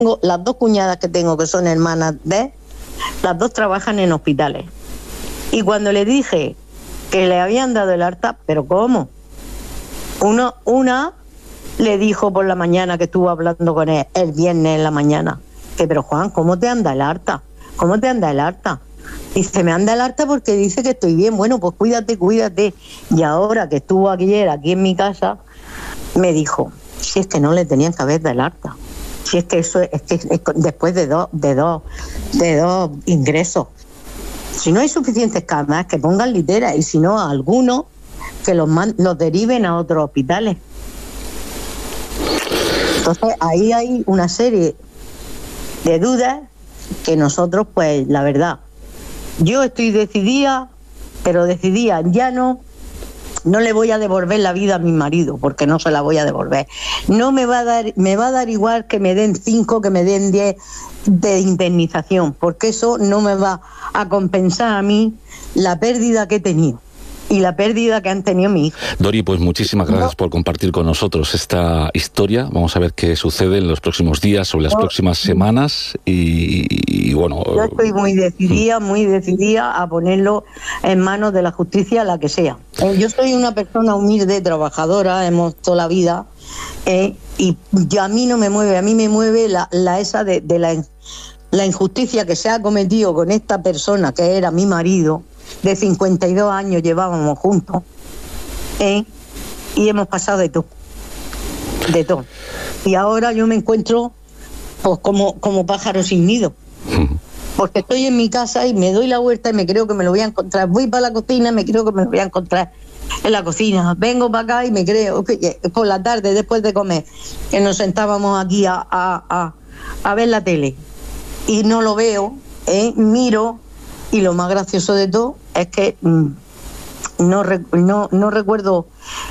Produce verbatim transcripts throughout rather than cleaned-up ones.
tengo, las dos cuñadas que tengo, que son hermanas de, las dos trabajan en hospitales. Y cuando le dije que le habían dado el alta, ¿pero cómo? Uno, una le dijo por la mañana, que estuvo hablando con él el viernes en la mañana, que pero Juan, ¿cómo te anda el alta? ¿Cómo te anda el alta? Dice, me anda el alta porque dice que estoy bien. Bueno, pues cuídate, cuídate. Y ahora que estuvo ayer aquí en mi casa, me dijo, si es que no le tenían que haber dado el alta. Si es que eso es que es después de dos, de dos, de dos ingresos. Si no hay suficientes camas, que pongan literas, y si no, a algunos que los, man, los deriven a otros hospitales. Entonces, ahí hay una serie de dudas que nosotros, pues, la verdad, yo estoy decidida, pero decidida ya no, no le voy a devolver la vida a mi marido, porque no se la voy a devolver. No me va a dar, me va a dar igual que me den cinco, que me den diez de indemnización, porque eso no me va a compensar a mí la pérdida que he tenido y la pérdida que han tenido mi hijo. Dori, pues muchísimas gracias no. por compartir con nosotros esta historia. Vamos a ver qué sucede en los próximos días o en las no. próximas semanas y, y bueno... Yo estoy muy decidida, muy decidida a ponerlo en manos de la justicia, la que sea. Eh, yo soy una persona humilde, trabajadora, hemos toda la vida, eh, y yo, a mí no me mueve, a mí me mueve la, la esa de, de la, la injusticia que se ha cometido con esta persona que era mi marido. De cincuenta y dos años llevábamos juntos, ¿eh? Y hemos pasado de todo, de todo. Y ahora yo me encuentro pues como, como pájaro sin nido, porque estoy en mi casa y me doy la vuelta y me creo que me lo voy a encontrar. Voy para la cocina y me creo que me lo voy a encontrar en la cocina. Vengo para acá y me creo que por la tarde, después de comer, que nos sentábamos aquí a, a, a, a ver la tele y no lo veo, ¿eh? Miro. Y lo más gracioso de todo es que mmm, no, no, no recuerdo,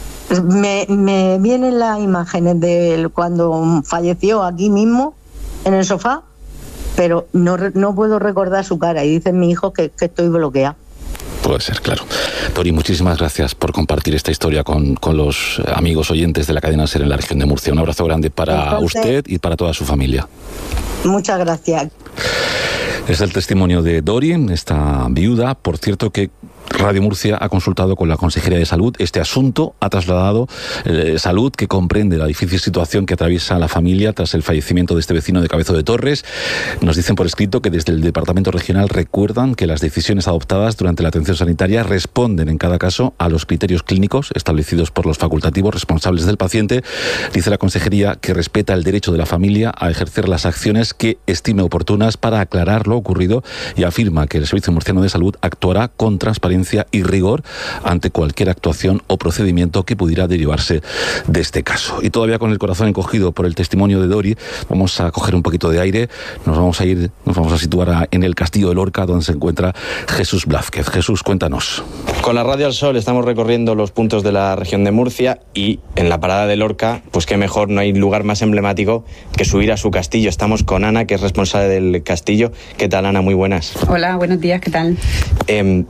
me, me vienen las imágenes de cuando falleció aquí mismo, en el sofá, pero no, no puedo recordar su cara. Y dicen mis hijos que, que estoy bloqueada. Puede ser, claro. Dori, muchísimas gracias por compartir esta historia con, con los amigos oyentes de la cadena SER en la región de Murcia. Un abrazo grande para Entonces, usted y para toda su familia. Muchas gracias. Es el testimonio de Dori, esta viuda. Por cierto que Radio Murcia ha consultado con la Consejería de Salud este asunto, ha trasladado eh, Salud, que comprende la difícil situación que atraviesa la familia tras el fallecimiento de este vecino de Cabezo de Torres. Nos dicen por escrito que desde el Departamento Regional recuerdan que las decisiones adoptadas durante la atención sanitaria responden en cada caso a los criterios clínicos establecidos por los facultativos responsables del paciente. Dice la Consejería que respeta el derecho de la familia a ejercer las acciones que estime oportunas para aclarar lo ocurrido y afirma que el Servicio Murciano de Salud actuará con transparencia y rigor ante cualquier actuación o procedimiento que pudiera derivarse de este caso. Y todavía con el corazón encogido por el testimonio de Dori, vamos a coger un poquito de aire, nos vamos a ir, nos vamos a situar a, en el Castillo de Lorca, donde se encuentra Jesús Blázquez. Jesús, cuéntanos. Con la Radio al Sol estamos recorriendo los puntos de la región de Murcia y en la parada de Lorca, pues qué mejor, no hay lugar más emblemático que subir a su castillo. Estamos con Ana, que es responsable del castillo. ¿Qué tal, Ana? Muy buenas. Hola, buenos días, ¿qué tal? Eh,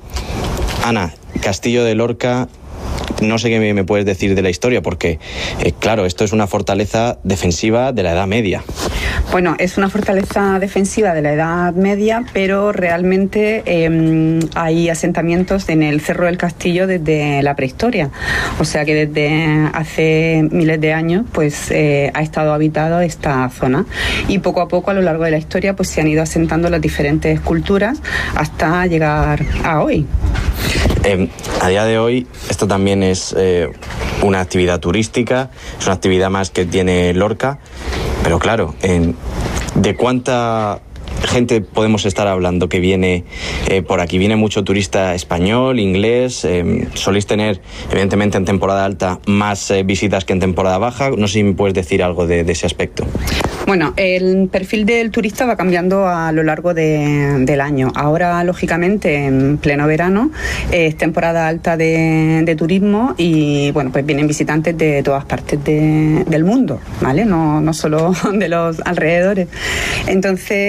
Ana, Castillo de Lorca, no sé qué me puedes decir de la historia, porque, eh, claro, esto es una fortaleza defensiva de la Edad Media. Bueno, es una fortaleza defensiva de la Edad Media, pero realmente eh, hay asentamientos en el Cerro del Castillo desde la prehistoria. O sea que desde hace miles de años pues eh, ha estado habitada esta zona. Y poco a poco, a lo largo de la historia, pues se han ido asentando las diferentes culturas hasta llegar a hoy. Eh, a día de hoy, esto también es eh, una actividad turística, es una actividad más que tiene Lorca, pero claro, eh, ¿de cuánta gente podemos estar hablando que viene eh, por aquí? Viene mucho turista español, inglés, eh, soléis tener, evidentemente, en temporada alta más eh, visitas que en temporada baja. No sé si me puedes decir algo de, de ese aspecto. Bueno, el perfil del turista va cambiando a lo largo de, del año. Ahora, lógicamente, en pleno verano, es temporada alta de, de turismo y, bueno, pues vienen visitantes de todas partes de, del mundo, ¿vale? No, no solo de los alrededores. Entonces,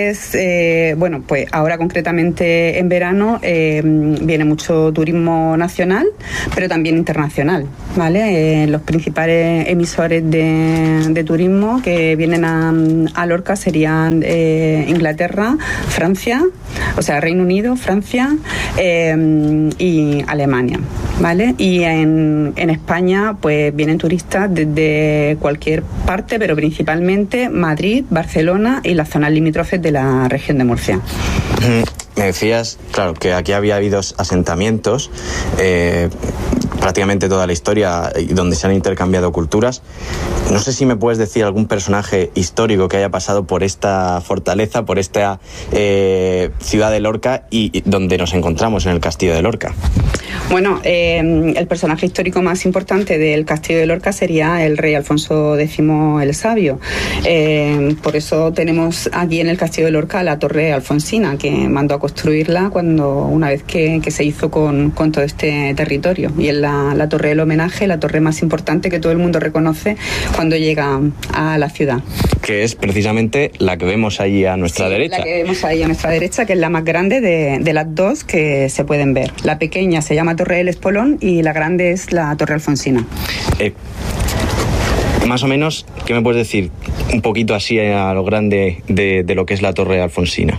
eh, bueno, pues ahora concretamente en verano eh, viene mucho turismo nacional, pero también internacional, ¿vale? Eh, los principales emisores de, de turismo que vienen a, a Lorca serían eh, Inglaterra, Francia, o sea, Reino Unido, Francia eh, y Alemania, ¿vale? Y en, en España, pues vienen turistas desde cualquier parte, pero principalmente Madrid, Barcelona y las zonas limítrofes de la región de Murcia. Me decías, claro, que aquí había habido asentamientos, eh, prácticamente toda la historia, donde se han intercambiado culturas. No sé si me puedes decir algún personaje histórico que haya pasado por esta fortaleza, por esta eh, ciudad de Lorca y, y donde nos encontramos, en el castillo de Lorca. Bueno, eh, el personaje histórico más importante del castillo de Lorca sería el rey Alfonso décimo el Sabio. Eh, por eso tenemos aquí en el castillo de Lorca la torre alfonsina, que mandó a construirla cuando una vez que, que se hizo con, con todo este territorio. Y es la, la torre del homenaje, la torre más importante que todo el mundo reconoce cuando llega a la ciudad. Que es precisamente la que vemos ahí a nuestra sí, derecha. La que vemos ahí a nuestra derecha, que es la más grande de, de las dos que se pueden ver. La pequeña se llama Torre del Espolón y la grande es la Torre Alfonsina. Eh, más o menos, ¿qué me puedes decir un poquito así a lo grande de, de lo que es la Torre Alfonsina?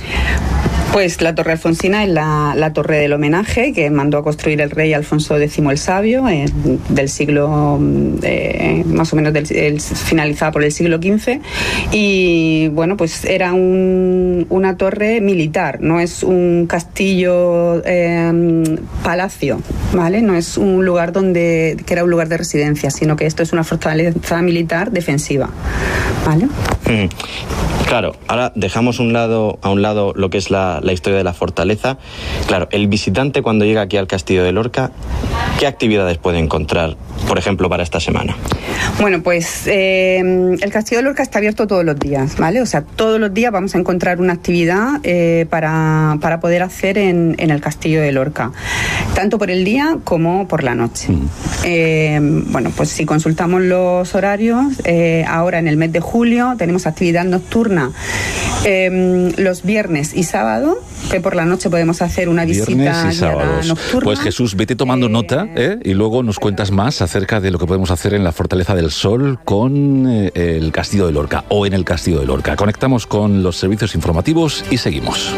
Pues la Torre Alfonsina es la, la torre del homenaje que mandó a construir el rey Alfonso décimo el Sabio, eh, del siglo, eh, más o menos del, el, finalizada por el siglo quince. Y bueno, pues era un, una torre militar, no es un castillo eh, palacio, ¿vale? No es un lugar donde, que era un lugar de residencia, sino que esto es una fortaleza militar defensiva, ¿vale? Mm. Claro, ahora dejamos un lado, a un lado lo que es la, la historia de la fortaleza. Claro, el visitante cuando llega aquí al castillo de Lorca, ¿qué actividades puede encontrar, por ejemplo, para esta semana? Bueno, pues eh, el castillo de Lorca está abierto todos los días, ¿vale? O sea, todos los días vamos a encontrar una actividad eh, para, para poder hacer en, en el castillo de Lorca, tanto por el día como por la noche. Mm. Eh, bueno, pues si consultamos los horarios, eh, ahora en el mes de julio tenemos actividad nocturna eh, los viernes y sábado, que por la noche podemos hacer una visita guiada nocturna. Pues Jesús, vete tomando eh... nota ¿eh? y luego nos cuentas más acerca de lo que podemos hacer en la Fortaleza del Sol con eh, el Castillo de Lorca o en el Castillo de Lorca. Conectamos con los servicios informativos y seguimos.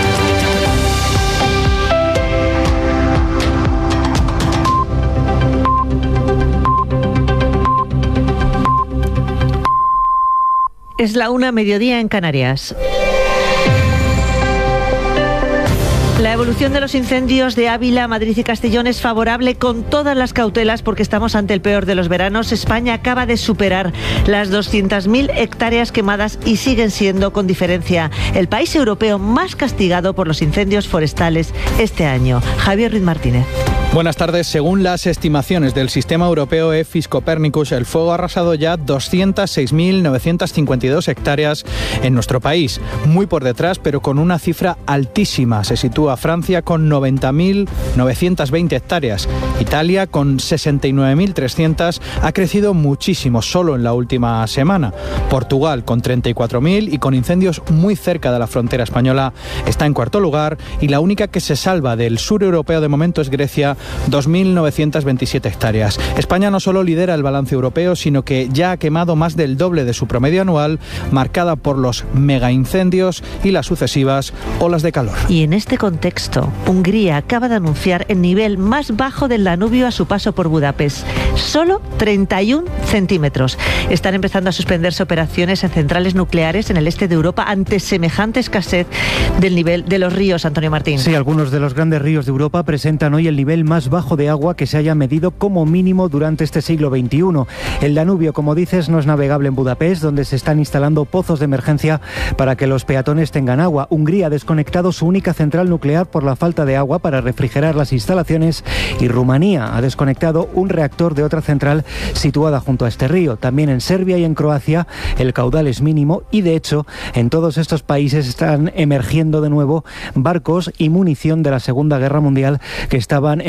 Es la una, mediodía en Canarias. La evolución de los incendios de Ávila, Madrid y Castellón es favorable con todas las cautelas porque estamos ante el peor de los veranos. España acaba de superar las doscientas mil hectáreas quemadas y siguen siendo, con diferencia, el país europeo más castigado por los incendios forestales este año. Javier Ruiz Martínez. Buenas tardes. Según las estimaciones del sistema europeo EFIS Copernicus, el fuego ha arrasado ya doscientas seis mil novecientas cincuenta y dos hectáreas en nuestro país. Muy por detrás, pero con una cifra altísima. Se sitúa Francia con noventa mil novecientas veinte hectáreas. Italia con sesenta y nueve mil trescientas. Ha crecido muchísimo solo en la última semana. Portugal con treinta y cuatro mil y con incendios muy cerca de la frontera española está en cuarto lugar. Y la única que se salva del sur europeo de momento es Grecia, dos mil novecientas veintisiete hectáreas. España no solo lidera el balance europeo, sino que ya ha quemado más del doble de su promedio anual, marcada por los megaincendios y las sucesivas olas de calor. Y en este contexto, Hungría acaba de anunciar el nivel más bajo del Danubio a su paso por Budapest. Solo treinta y un centímetros. Están empezando a suspenderse operaciones en centrales nucleares en el este de Europa ante semejante escasez del nivel de los ríos, Antonio Martín. Sí, algunos de los grandes ríos de Europa presentan hoy el nivel más bajo de agua que se haya medido como mínimo durante este siglo veintiuno. El Danubio, como dices, no es navegable en Budapest, donde se están instalando pozos de emergencia para que los peatones tengan agua. Hungría ha desconectado su única central nuclear por la falta de agua para refrigerar las instalaciones y Rumanía ha desconectado un reactor de otra central situada junto a este río. También en Serbia y en Croacia el caudal es mínimo y, de hecho, en todos estos países están emergiendo de nuevo barcos y munición de la Segunda Guerra Mundial que estaban en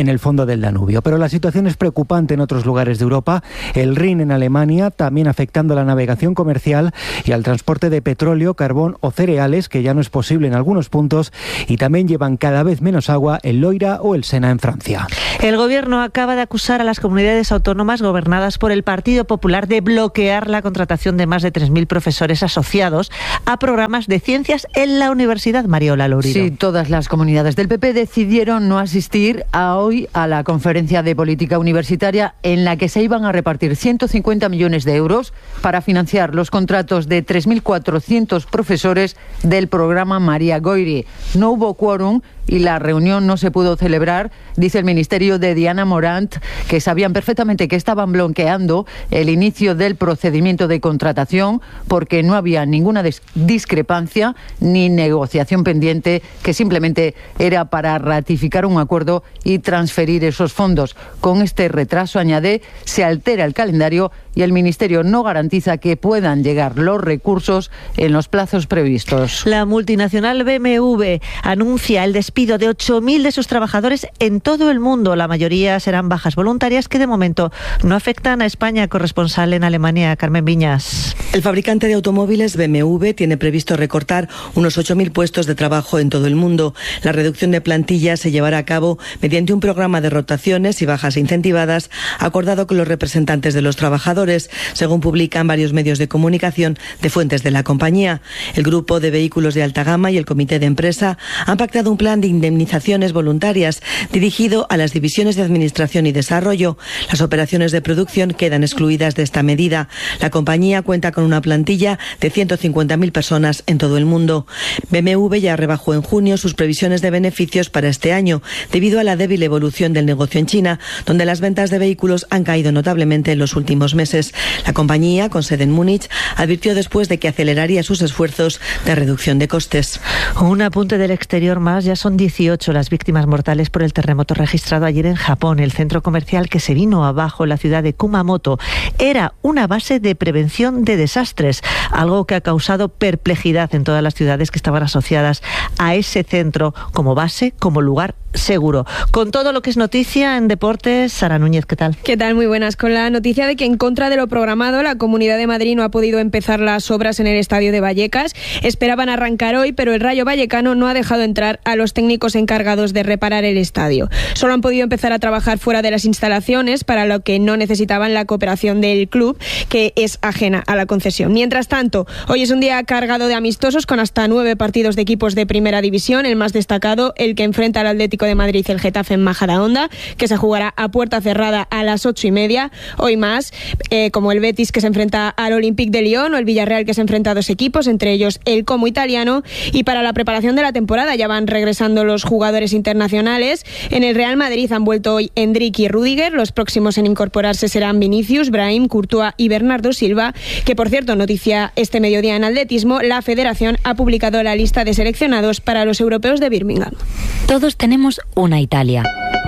en el fondo del Danubio. Pero la situación es preocupante en otros lugares de Europa. El Rin en Alemania, también afectando a la navegación comercial y al transporte de petróleo, carbón o cereales, que ya no es posible en algunos puntos, y también llevan cada vez menos agua el Loira o el Sena en Francia. El gobierno acaba de acusar a las comunidades autónomas gobernadas por el Partido Popular de bloquear la contratación de más de tres mil profesores asociados a programas de ciencias en la Universidad Mariola Lourido. Sí, todas las comunidades del P P decidieron no asistir a hoy a la conferencia de política universitaria en la que se iban a repartir ciento cincuenta millones de euros para financiar los contratos de tres mil cuatrocientos profesores del programa María Goiri. No hubo quórum y la reunión no se pudo celebrar, dice el Ministerio de Diana Morant, que sabían perfectamente que estaban bloqueando el inicio del procedimiento de contratación porque no había ninguna discrepancia ni negociación pendiente, que simplemente era para ratificar un acuerdo y transferir esos fondos. Con este retraso, añade, se altera el calendario y el Ministerio no garantiza que puedan llegar los recursos en los plazos previstos. La multinacional B M W anuncia el despido de ocho mil de sus trabajadores en todo el mundo. La mayoría serán bajas voluntarias que de momento no afectan a España. Corresponsal en Alemania, Carmen Viñas. El fabricante de automóviles B M W tiene previsto recortar unos ocho mil puestos de trabajo en todo el mundo. La reducción de plantilla se llevará a cabo mediante un programa de rotaciones y bajas incentivadas acordado con los representantes de los trabajadores, según publican varios medios de comunicación de fuentes de la compañía. El grupo de vehículos de alta gama y el comité de empresa han pactado un plan de indemnizaciones voluntarias dirigido a las divisiones de administración y desarrollo. Las operaciones de producción quedan excluidas de esta medida. La compañía cuenta con una plantilla de ciento cincuenta mil personas en todo el mundo. B M W ya rebajó en junio sus previsiones de beneficios para este año debido a la débil evolución del negocio en China, donde las ventas de vehículos han caído notablemente en los últimos meses. La compañía, con sede en Múnich, advirtió después de que aceleraría sus esfuerzos de reducción de costes. Un apunte del exterior más, ya son dieciocho las víctimas mortales por el terremoto registrado ayer en Japón. El centro comercial que se vino abajo en la ciudad de Kumamoto era una base de prevención de desastres, algo que ha causado perplejidad en todas las ciudades que estaban asociadas a ese centro como base, como lugar seguro. Con todo lo que es noticia en deportes, Sara Núñez, ¿qué tal? ¿Qué tal? Muy buenas. Con la noticia de que en contra de lo programado, la Comunidad de Madrid no ha podido empezar las obras en el estadio de Vallecas. Esperaban arrancar hoy, pero el Rayo Vallecano no ha dejado entrar a los técnicos encargados de reparar el estadio. Solo han podido empezar a trabajar fuera de las instalaciones, para lo que no necesitaban la cooperación del club, que es ajena a la concesión. Mientras tanto, hoy es un día cargado de amistosos con hasta nueve partidos de equipos de primera división. El más destacado, el que enfrenta al Atlético de Madrid y el Getafe en Majadahonda, que se jugará a puerta cerrada a las ocho y media. Hoy más, eh, como el Betis, que se enfrenta al Olympique de Lyon, o el Villarreal, que se enfrenta a dos equipos, entre ellos el Como italiano. Y para la preparación de la temporada ya van regresando los jugadores internacionales. En el Real Madrid han vuelto hoy Endrick y Rüdiger. Los próximos en incorporarse serán Vinicius, Brahim, Courtois y Bernardo Silva, que, por cierto, noticia este mediodía en atletismo, la Federación ha publicado la lista de seleccionados para los europeos de Birmingham. Todos tenemos una Italia.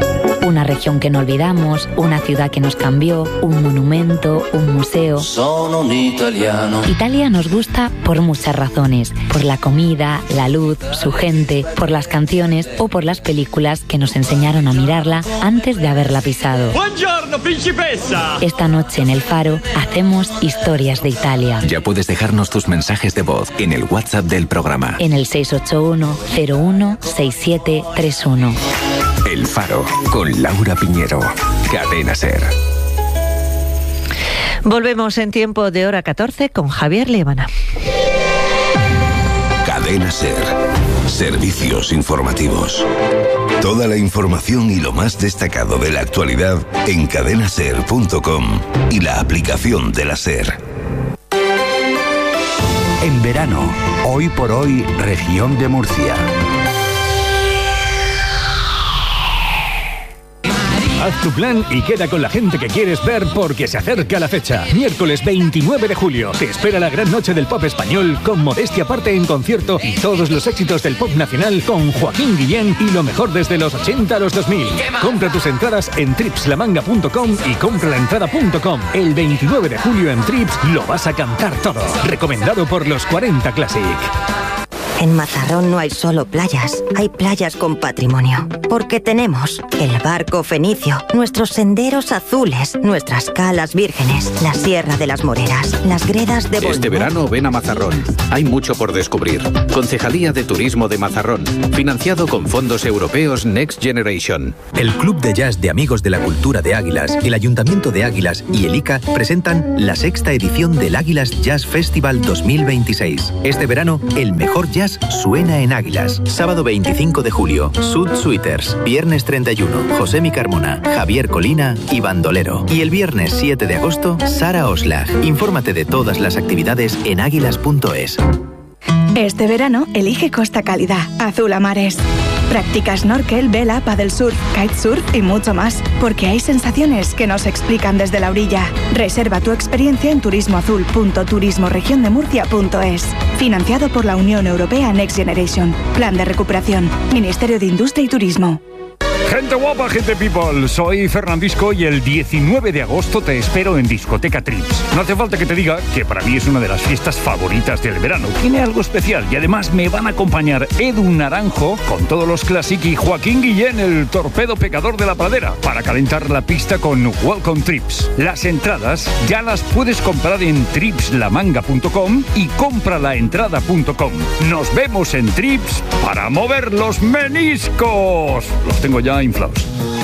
Una región que no olvidamos, una ciudad que nos cambió, un monumento, un museo. Sono un italiano. Italia nos gusta por muchas razones. Por la comida, la luz, su gente, por las canciones o por las películas que nos enseñaron a mirarla antes de haberla pisado. Buongiorno, principessa. Esta noche en El Faro hacemos historias de Italia. Ya puedes dejarnos tus mensajes de voz en el WhatsApp del programa. En el seis ocho uno, cero uno, seis siete tres uno. El Faro, con Laura Piñero. Cadena SER. Volvemos en tiempo de hora catorce con Javier Liebana. Cadena SER. Servicios informativos. Toda la información y lo más destacado de la actualidad en cadena ser punto com y la aplicación de la SER. En verano, hoy por hoy, región de Murcia. Haz tu plan y queda con la gente que quieres ver porque se acerca la fecha. Miércoles veintinueve de julio. Te espera la gran noche del pop español con Modestia Aparte en concierto y todos los éxitos del pop nacional con Joaquín Guillén y lo mejor desde los ochenta a los dos mil. Compra tus entradas en trips la manga punto com y compralaentrada punto com. El veintinueve de julio en Trips lo vas a cantar todo. Recomendado por los cuarenta Classic. En Mazarrón no hay solo playas, hay playas con patrimonio. Porque tenemos el barco fenicio, nuestros senderos azules, nuestras calas vírgenes, la Sierra de las Moreras, las gredas de Bolívar. Este verano ven a Mazarrón. Hay mucho por descubrir. Concejalía de Turismo de Mazarrón. Financiado con fondos europeos Next Generation. El Club de Jazz de Amigos de la Cultura de Águilas, el Ayuntamiento de Águilas y el I C A presentan la sexta edición del Águilas Jazz Festival dos mil veintiséis. Este verano, el mejor jazz suena en Águilas. Sábado veinticinco de julio, Sud Suiters. Viernes treinta y uno, José Mi Carmona, Javier Colina y Bandolero. Y el viernes siete de agosto, Sara Oslag. Infórmate de todas las actividades en águilas punto es. Este verano, elige Costa Cálida, azul a mares. Practica snorkel, vela, paddle surf, kitesurf y mucho más, porque hay sensaciones que no se explican desde la orilla. Reserva tu experiencia en turismoazul punto turismoregiondemurcia punto es. Financiado por la Unión Europea Next Generation. Plan de recuperación. Ministerio de Industria y Turismo. Gente guapa, gente people, soy Fernandisco y el diecinueve de agosto te espero en Discoteca Trips. No hace falta que te diga que para mí es una de las fiestas favoritas del verano. Tiene algo especial y además me van a acompañar Edu Naranjo con todos los Classic y Joaquín Guillén, el torpedo pecador de la pradera, para calentar la pista con Welcome Trips. Las entradas ya las puedes comprar en trips la manga punto com y compralaentrada punto com. Nos vemos en Trips para mover los meniscos. Los tengo ya inflados.